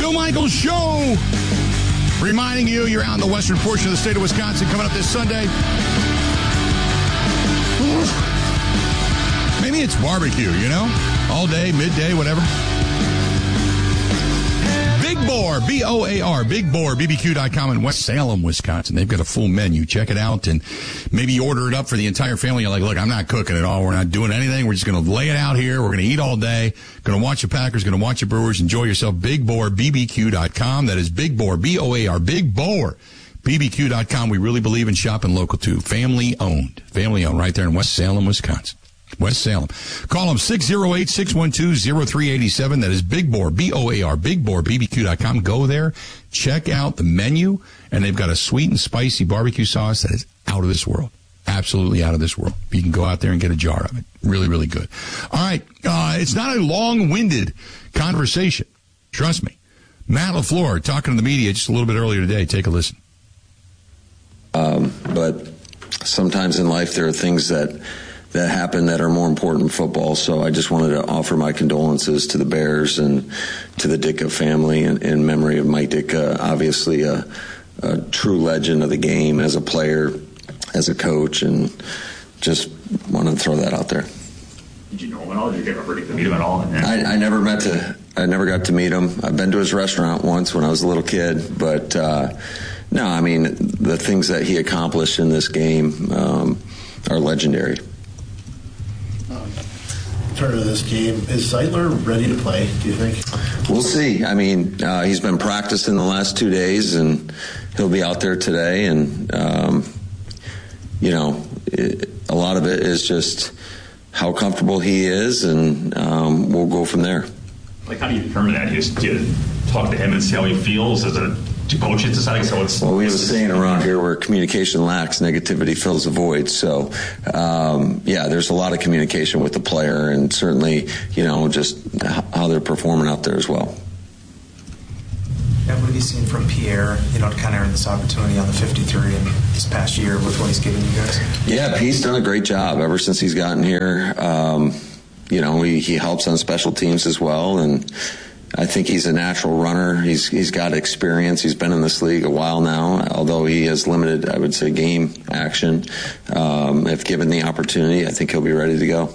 Bill Michaels Show. Reminding you, you're out in the western portion of the state of Wisconsin coming up this Sunday. Maybe it's barbecue, all day, midday, whatever. Big Boar, B-O-A-R, Big Boar, BBQ.com in West Salem, Wisconsin. They've got a full menu. Check it out and maybe order it up for the entire family. You're like, look, I'm not cooking at all. We're not doing anything. We're just going to lay it out here. We're going to eat all day. Going to watch the Packers, going to watch the Brewers. Enjoy yourself. Big Boar, BBQ.com. That is Big Boar, B-O-A-R, Big Boar, BBQ.com. We really believe in shopping local, too. Family owned right there in West Salem, Wisconsin. West Salem. Call them 608-612-0387. That is Big Boar, B-O-A-R, Big Boar, BBQ.com. Go there, check out the menu, and they've got a sweet and spicy barbecue sauce that is out of this world. Absolutely out of this world. You can go out there and get a jar of it. Really, really good. All right. It's not a long-winded conversation. Trust me. Matt LaFleur talking to the media just a little bit earlier today. Take a listen. But sometimes in life there are things that happen that are more important than football. So I just wanted to offer my condolences to the Bears and to the Ditka family in memory of Mike Ditka, obviously a true legend of the game as a player, as a coach, and just wanted to throw that out there. Did you know him at all? Did you ever get to meet him at all? I never got to meet him. I've been to his restaurant once when I was a little kid, but no, I mean, the things that he accomplished in this game are legendary. Turn to this game. Is Zeitler ready to play, do you think? We'll see. I mean, he's been practicing the last 2 days, and he'll be out there today. And, a lot of it is just how comfortable he is, and we'll go from there. Like, how do you determine that? You talk to him and see how he feels? Is it to coach it deciding? Well, we have a saying around here where communication lacks, negativity fills the void. So, there's a lot of communication with the player, and certainly, just how they're performing out there as well. Yeah, what have you seen from Pierre, to kind of earn this opportunity on the 53 in this past year with what he's given you guys? Yeah, Pete's done a great job ever since he's gotten here. He helps on special teams as well, and I think he's a natural runner. He's got experience. He's been in this league a while now, although he has limited, I would say, game action. If given the opportunity, I think he'll be ready to go.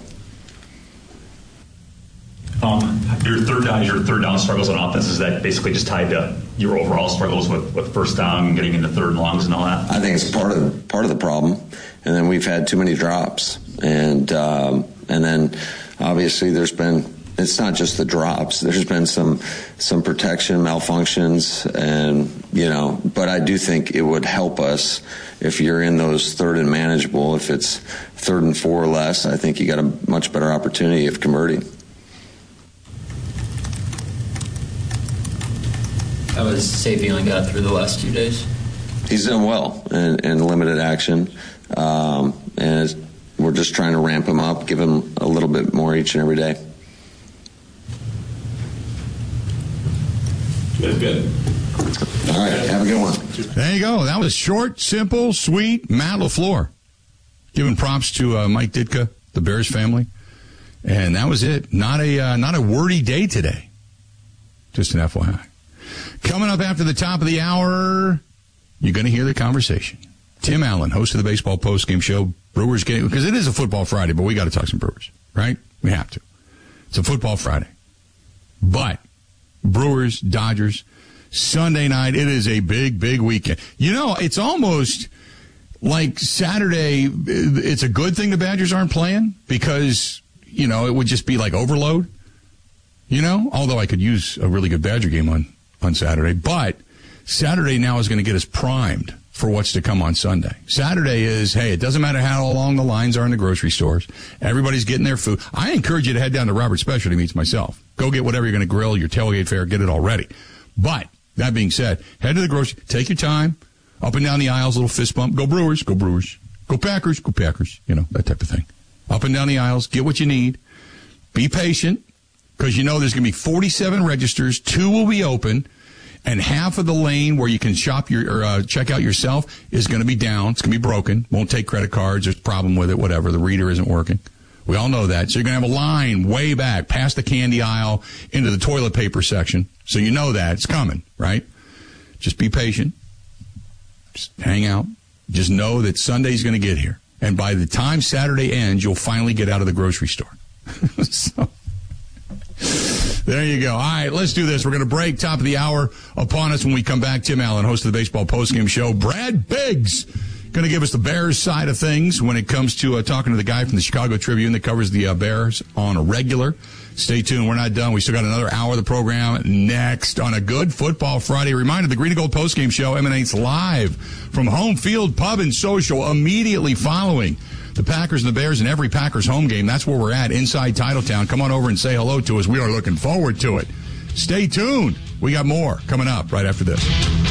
Your third down struggles on offense, is that basically just tied to your overall struggles with first down, getting into third and longs and all that? I think it's part of the problem. And then we've had too many drops, and then obviously it's not just the drops. There's been some protection malfunctions, and but I do think it would help us if you're in those third and manageable. If it's 3rd and 4 or less, I think you got a much better opportunity of converting. How was Savion got through the last 2 days? He's done well in limited action, and we're just trying to ramp him up, give him a little bit more each and every day. Good. All right, have a good one. There you go. That was short, simple, sweet. Matt LaFleur giving props to Mike Ditka, the Bears family, and that was it. Not a wordy day today. Just an FYI. Coming up after the top of the hour, you're going to hear the conversation. Tim Allen, host of the Baseball Postgame Show. Brewers game, because it is a football Friday, but we got to talk some Brewers, right? We have to. It's a football Friday. But Brewers, Dodgers, Sunday night, it is a big, big weekend. It's almost like Saturday, it's a good thing the Badgers aren't playing because, it would just be like overload, although I could use a really good Badger game on Saturday. But Saturday now is going to get us primed for what's to come on Sunday. Saturday is, hey, it doesn't matter how long the lines are in the grocery stores. Everybody's getting their food. I encourage you to head down to Robert's Specialty Meats myself. Go get whatever you're going to grill, your tailgate fare, get it all ready. But that being said, head to the grocery, take your time, up and down the aisles, little fist bump. Go Brewers, go Brewers. Go Packers, go Packers. That type of thing. Up and down the aisles, get what you need. Be patient, because there's going to be 47 registers. 2 will be open. And half of the lane where you can shop check out yourself is going to be down. It's going to be broken. Won't take credit cards. There's a problem with it, whatever. The reader isn't working. We all know that. So you're going to have a line way back past the candy aisle into the toilet paper section. So you know that. It's coming, right? Just be patient. Just hang out. Just know that Sunday's going to get here. And by the time Saturday ends, you'll finally get out of the grocery store. So, there you go. All right, let's do this. We're going to break. Top of the hour upon us when we come back. Tim Allen, host of the Baseball Postgame Show. Brad Biggs going to give us the Bears side of things when it comes to talking to the guy from the Chicago Tribune that covers the Bears on a regular. Stay tuned. We're not done. We still got another hour of the program next on a good Football Friday. Reminder, the Green and Gold Postgame Show emanates live from Home Field Pub and Social immediately following the Packers and the Bears and every Packers home game. That's where we're at inside Titletown. Come on over and say hello to us. We are looking forward to it. Stay tuned. We got more coming up right after this.